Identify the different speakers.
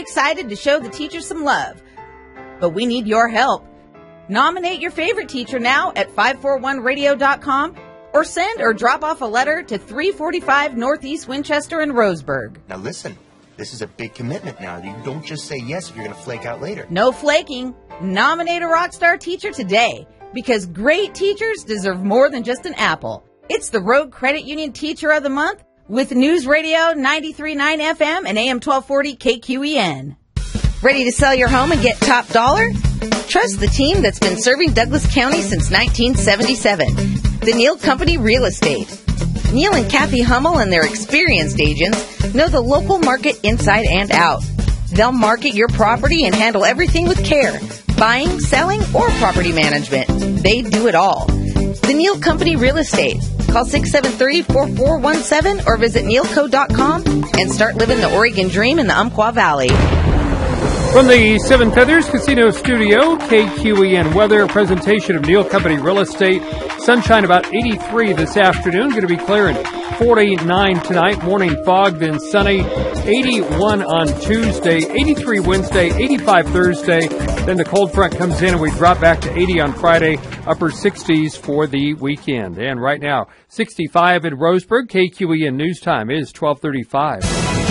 Speaker 1: excited to show the teachers some love. But we need your help. Nominate your favorite teacher now at 541radio.com or send or drop off a letter to 345 Northeast Winchester and Roseburg.
Speaker 2: Now listen, this is a big commitment now. You don't just say yes if you're going to flake out later.
Speaker 1: No flaking. Nominate a rockstar teacher today because great teachers deserve more than just an apple. It's the Rogue Credit Union Teacher of the Month with News Radio 93.9 FM and AM 1240 KQEN. Ready to sell your home and get top dollar? Trust the team that's been serving Douglas County since 1977. The Neal Company Real Estate. Neal and Kathy Hummel and their experienced agents know the local market inside and out. They'll market your property and handle everything with care. Buying, selling, or property management. They do it all. The Neal Company Real Estate. Call 673-4417 or visit nealco.com and start living the Oregon dream in the Umpqua Valley.
Speaker 3: From the Seven Feathers Casino Studio, KQEN weather, presentation of Neal Company Real Estate. Sunshine about 83 this afternoon, going to be clear and 49 tonight. Morning fog, then sunny. 81 on Tuesday, 83 Wednesday, 85 Thursday. Then the cold front comes in and we drop back to 80 on Friday. Upper 60s for the weekend. And right now, 65 in Roseburg. KQEN News Time is 12:35.